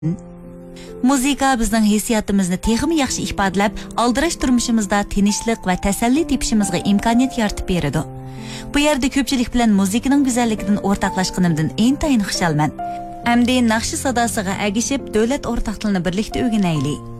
Muzika bizning hissiyotimizni texmi yaxshi ifodalab, aldirash turmushimizda tinchlik va tasalli tepishimizga imkoniyat yaratib beradi. Bu yerda ko'pchilik bilan muzikaning go'zalligidan o'rtoqlashganimdan intayin xushalman. Hamda naqshi sadosiga agishib, davlat o'rtoqligini birlikda o'rganaylik.